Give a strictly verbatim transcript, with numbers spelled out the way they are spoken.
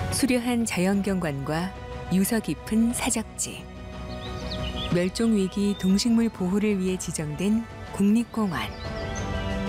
수려한 자연경관과 유서 깊은 사적지, 멸종위기 동식물 보호를 위해 지정된 국립공원.